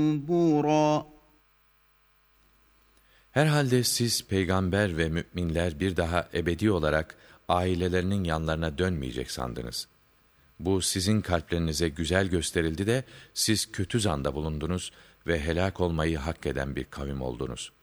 نُبُورًا. Herhalde siz peygamber ve müminler bir daha ebedi olarak ailelerinin yanlarına dönmeyecek sandınız. Bu sizin kalplerinize güzel gösterildi de siz kötü zanda bulundunuz ve helak olmayı hak eden bir kavim oldunuz.